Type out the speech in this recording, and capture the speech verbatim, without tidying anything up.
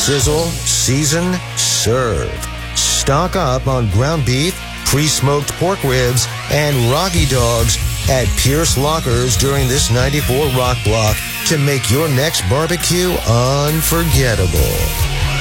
Sizzle, season, serve. Stock up on ground beef, pre-smoked pork ribs, and Rocky Dogs at Pierce Lockers during this ninety-four Rock Block to make your next barbecue unforgettable.